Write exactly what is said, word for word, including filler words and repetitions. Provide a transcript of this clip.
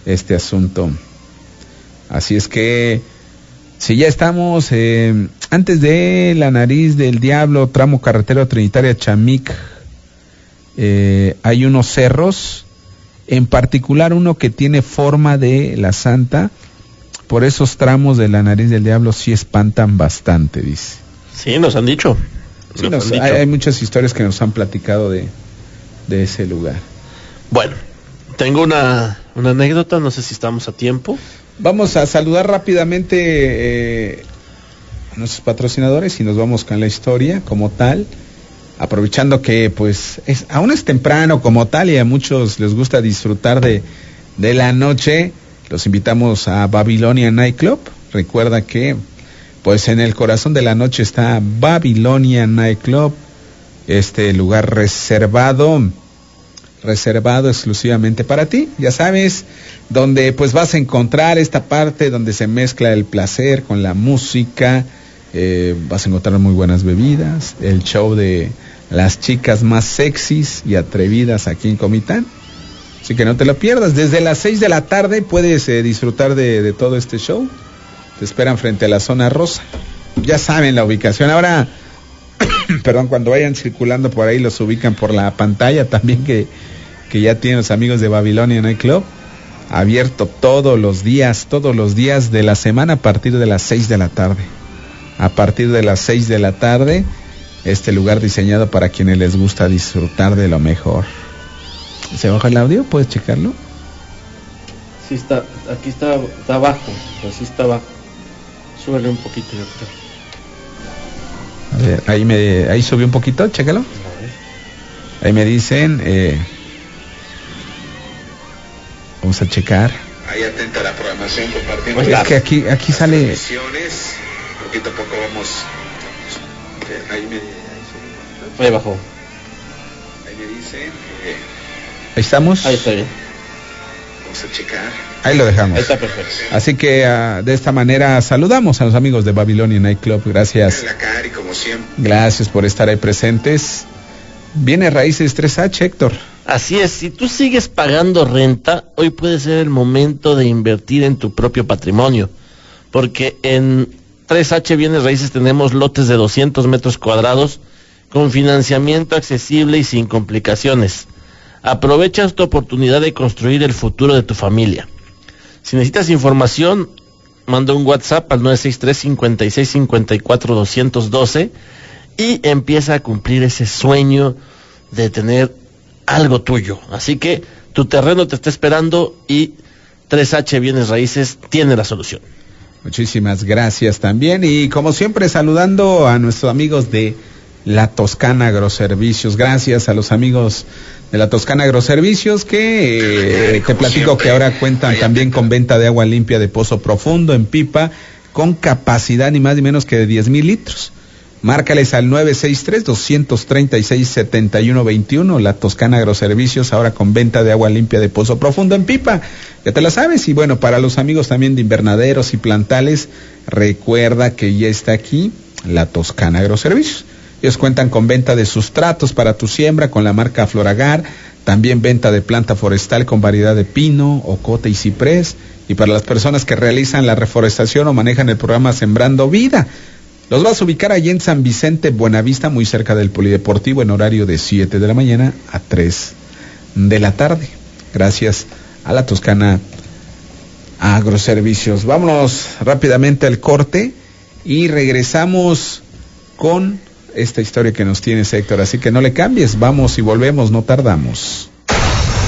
este asunto. Así es que, si ya estamos eh, antes de la Nariz del Diablo, tramo carretera Trinitaria Chamic, eh, hay unos cerros, en particular uno que tiene forma de la Santa. Por esos tramos de la Nariz del Diablo sí espantan bastante, dice. Sí, nos han dicho. Sí, nos nos, han dicho. Hay, hay muchas historias que nos han platicado de, de ese lugar. Bueno, tengo una, una anécdota, no sé si estamos a tiempo. Vamos a saludar rápidamente eh, a nuestros patrocinadores y nos vamos con la historia como tal, aprovechando que pues es, aún es temprano como tal y a muchos les gusta disfrutar de, de la noche. Los invitamos a Babilonia Nightclub. Recuerda que pues en el corazón de la noche está Babilonia Nightclub, este lugar reservado reservado exclusivamente para ti, ya sabes, donde pues vas a encontrar esta parte donde se mezcla el placer con la música, eh, vas a encontrar muy buenas bebidas, el show de las chicas más sexys y atrevidas aquí en Comitán, así que no te lo pierdas. Desde las seis de la tarde puedes eh, disfrutar de, de todo este show. Te esperan frente a la zona rosa, ya saben la ubicación. Ahora perdón, cuando vayan circulando por ahí los ubican por la pantalla también que, que ya tienen los amigos de Babilonia Nightclub, abierto todos los días, todos los días de la semana a partir de las seis de la tarde. A partir de las seis de la tarde, este lugar diseñado para quienes les gusta disfrutar de lo mejor. ¿Se baja el audio? ¿Puedes checarlo? Sí, está, aquí está, está abajo, así está abajo. Súbele un poquito, yo creo. A ver, ahí me, ahí subió un poquito, chécalo. Ahí me dicen, eh, vamos a checar. Ahí atenta a la programación, compartiendo. Es que aquí, aquí sale. Poquito a poco vamos. Ahí me, ahí bajó. Ahí me dicen. Eh, Ahí estamos. Ahí está bien. Vamos a checar. Ahí lo dejamos. Ahí está perfecto. Así que uh, de esta manera saludamos a los amigos de Babilonia Nightclub. Gracias. La Cari, como siempre. Gracias por estar ahí presentes. Viene Raíces tres H, Héctor. Así es, si tú sigues pagando renta, hoy puede ser el momento de invertir en tu propio patrimonio, porque en tres H Bienes Raíces tenemos lotes de doscientos metros cuadrados con financiamiento accesible y sin complicaciones. Aprovecha esta oportunidad de construir el futuro de tu familia. Si necesitas información, manda un WhatsApp al nueve seis tres, cinco seis cinco cuatro, dos uno dos y empieza a cumplir ese sueño de tener algo tuyo. Así que tu terreno te está esperando y tres H Bienes Raíces tiene la solución. Muchísimas gracias también, y como siempre saludando a nuestros amigos de La Toscana Agroservicios. Gracias a los amigos de La Toscana Agroservicios que eh, te platico que ahora cuentan también con venta de agua limpia de pozo profundo en pipa con capacidad ni más ni menos que de diez mil litros. Márcales al nueve seis tres, dos tres seis, siete uno dos uno, La Toscana Agroservicios, ahora con venta de agua limpia de pozo profundo en pipa. Ya te la sabes. Y bueno, para los amigos también de invernaderos y plantales, recuerda que ya está aquí La Toscana Agroservicios. Ellos cuentan con venta de sustratos para tu siembra con la marca Floragar, también venta de planta forestal con variedad de pino, ocote y ciprés, y para las personas que realizan la reforestación o manejan el programa Sembrando Vida. Los vas a ubicar allí en San Vicente, Buenavista, muy cerca del Polideportivo, en horario de siete de la mañana a tres de la tarde. Gracias a La Toscana Agroservicios. Vámonos rápidamente al corte y regresamos con esta historia que nos tienes, Héctor. Así que no le cambies, vamos y volvemos, no tardamos.